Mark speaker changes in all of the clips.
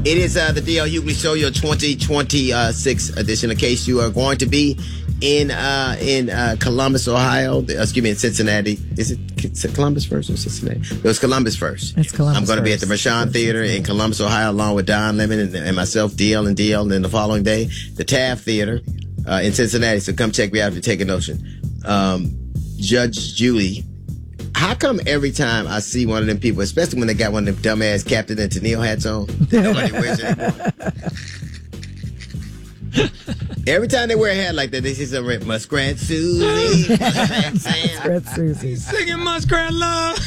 Speaker 1: It is the D.L. Hughley Show, your 2026 edition. In case you are going to be in Columbus, Ohio, in Cincinnati. Is it Columbus first or Cincinnati? It was Columbus first.
Speaker 2: It's Columbus.
Speaker 1: I'm going to be at the Mershon Theater in Columbus, Ohio, along with Don Lemon and myself, DL and DL. And then the following day, the Taft Theater in Cincinnati. So come check me out if you're taking notion. Judge Judy. How come every time I see one of them people, especially when they got one of them dumbass Captain and Tennille hats on, nobody wears it anymore? Every time they wear a hat like that, they say something, Muskrat Susie.
Speaker 2: Muskrat Susie.
Speaker 3: Singing Muskrat Love.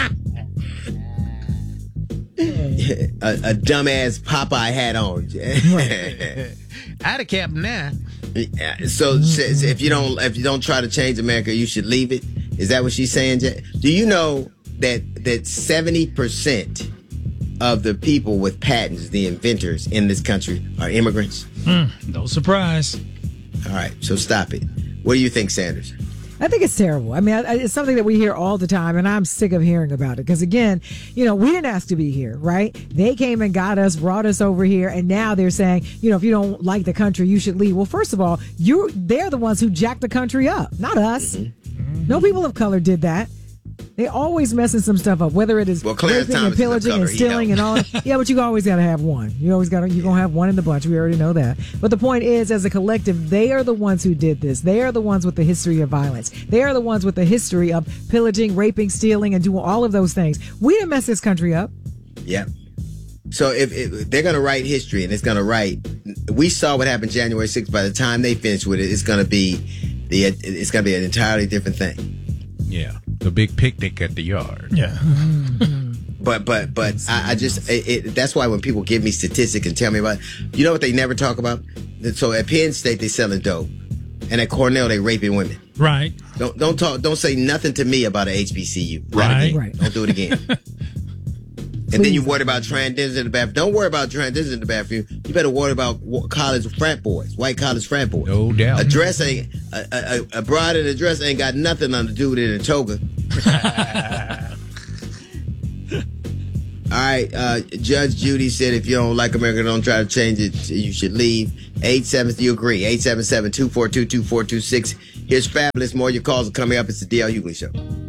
Speaker 1: a dumbass Popeye hat on.
Speaker 3: I had a cap now.
Speaker 1: So if you don't try to change America, you should leave it. Is that what she's saying? Do you know that 70% of the people with patents, the inventors in this country, are immigrants?
Speaker 3: No surprise.
Speaker 1: All right, so stop it. What do you think, Sanders?
Speaker 2: I think it's terrible. I mean, it's something that we hear all the time, and I'm sick of hearing about it. Because, again, we didn't ask to be here, right? They came and got us, brought us over here, and now they're saying, if you don't like the country, you should leave. Well, first of all, they're the ones who jacked the country up, not us. Mm-hmm. No people of color did that. They always messing some stuff up, whether it is raping and pillaging and stealing and all. Yeah, but you always got to have one. You're going to have one in the bunch. We already know that. But the point is, as a collective, they are the ones who did this. They are the ones with the history of violence. They are the ones with the history of pillaging, raping, stealing, and doing all of those things. We didn't mess this country up.
Speaker 1: Yep. So if they're going to write history and it's going to write, we saw what happened January 6th. By the time they finish with it, it's going to be an entirely different thing.
Speaker 3: Yeah. The big picnic at the yard. Yeah.
Speaker 1: But I just that's why when people give me statistics and tell me about, what they never talk about? So at Penn State they selling dope, and at Cornell they raping women.
Speaker 3: Right.
Speaker 1: Don't say nothing to me about an HBCU.
Speaker 3: Right.
Speaker 1: Don't do it again. And then you worry about transgenders in the bathroom. Don't worry about transgenders in the bathroom. You better worry about college frat boys, white college frat boys.
Speaker 3: No doubt.
Speaker 1: A dress ain't a bride in a dress ain't got nothing on the dude in a toga. All right, Judge Judy said if you don't like America, don't try to change it. You should leave. 87, you agree? 877-242-2426. Here's Fabulous. More of your calls are coming up. It's the D.L. Hughley Show.